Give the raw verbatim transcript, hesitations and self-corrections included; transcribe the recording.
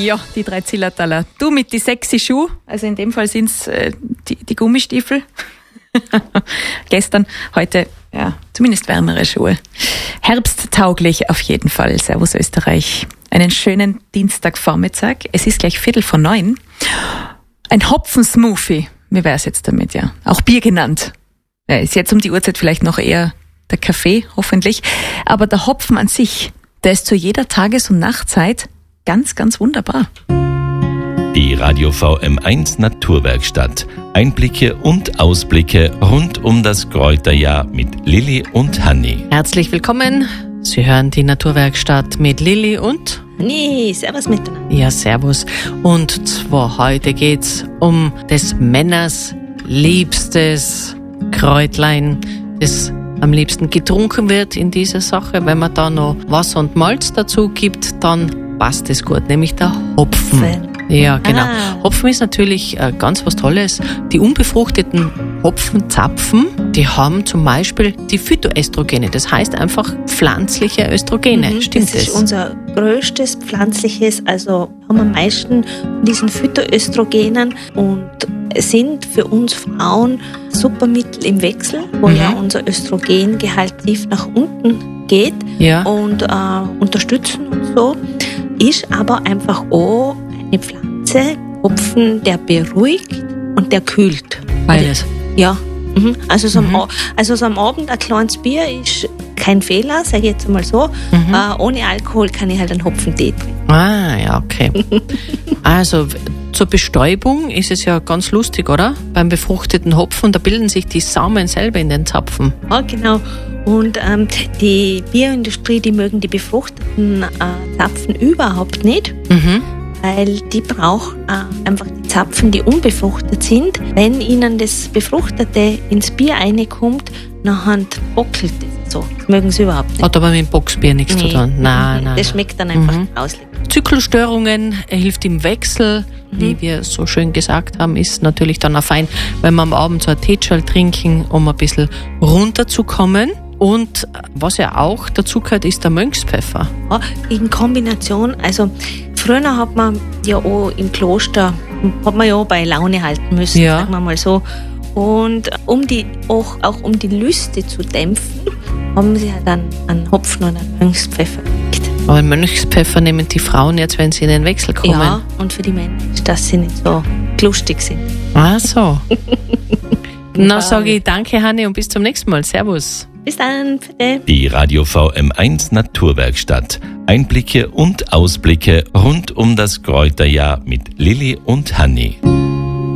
Ja, die drei Zillertaler. Du mit die sexy Schuhe, also in dem Fall sind's äh, die, die Gummistiefel. Gestern, heute, ja, zumindest wärmere Schuhe. Herbsttauglich auf jeden Fall. Servus Österreich. Einen schönen Dienstagvormittag. Es ist gleich Viertel vor neun. Ein Hopfensmoothie. Wie wär's jetzt damit, ja? Auch Bier genannt. Ja, ist jetzt um die Uhrzeit vielleicht noch eher der Kaffee, hoffentlich. Aber der Hopfen an sich, der ist zu jeder Tages- und Nachtzeit ganz, ganz wunderbar. Die Radio V M eins Naturwerkstatt. Einblicke und Ausblicke rund um das Kräuterjahr mit Lilly und Hanni. Herzlich willkommen. Sie hören die Naturwerkstatt mit Lilly und Hanni. Servus miteinander. Ja, servus. Und zwar heute geht's um des Männers liebstes Kräutlein, das am liebsten getrunken wird in dieser Sache. Wenn man da noch Wasser und Malz dazu gibt, dann passt es gut, nämlich der Hopfen. Hopfen. Ja, genau. Ah. Hopfen ist natürlich äh, ganz was Tolles. Die unbefruchteten Hopfenzapfen, die haben zum Beispiel die Phytoöstrogene, das heißt einfach pflanzliche Östrogene. Mhm, Stimmt das? Das ist unser größtes pflanzliches, also haben wir am meisten von diesen Phytoöstrogenen und sind für uns Frauen super Mittel im Wechsel, wo Mhm. ja unser Östrogengehalt tief nach unten geht Ja. und äh, unterstützen und so. Ist aber einfach auch eine Pflanze, Hopfen, der beruhigt und der kühlt. Beides. Ja, mhm. also, so Mhm. am, also so am Abend ein kleines Bier ist kein Fehler, sage ich jetzt mal so. Mhm. Äh, ohne Alkohol kann ich halt einen Hopfentee trinken. Ah, ja, okay. Also zur Bestäubung ist es ja ganz lustig, oder? Beim befruchteten Hopfen, da bilden sich die Samen selber in den Zapfen. Ja, genau. Und ähm, die Bioindustrie, die mögen die befruchteten äh, Zapfen überhaupt nicht, Mhm. weil die brauchen äh, einfach die Zapfen, die unbefruchtet sind. Wenn ihnen das Befruchtete ins Bier reinkommt, nachher bockelt es so. Das mögen sie überhaupt nicht. Hat aber mit dem Boxbier nichts zu tun. Nein, nein. Das schmeckt dann einfach Mhm. grauslich. Zyklusstörungen, er hilft im Wechsel, wie wir so schön gesagt haben, ist natürlich dann auch fein, wenn wir am Abend so ein Teeschal trinken, um ein bisschen runterzukommen. Und was ja auch dazu gehört, ist der Mönchspfeffer. Ja, in Kombination, also früher hat man ja auch im Kloster, hat man ja auch bei Laune halten müssen, Ja. sagen wir mal so. Und um die, auch, auch um die Lüste zu dämpfen, haben sie halt dann einen Hopfen und einen Mönchspfeffer gelegt. Aber Mönchspfeffer nehmen die Frauen jetzt, wenn sie in den Wechsel kommen. Ja, und für die Männer, dass sie nicht so lustig sind. Ah, so. Na, sage ich danke, Hanni, und bis zum nächsten Mal. Servus. Bis dann, bitte. Die Radio V M eins Naturwerkstatt. Einblicke und Ausblicke rund um das Kräuterjahr mit Lilly und Hanni.